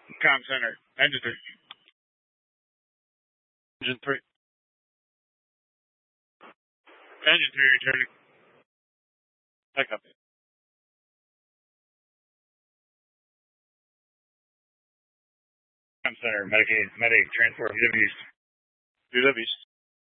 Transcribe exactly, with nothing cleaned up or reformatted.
Com center. Engine three. Engine three. Engine three returning. Back up. Com center. Medicaid. Medic transport. V Ws. V Ws.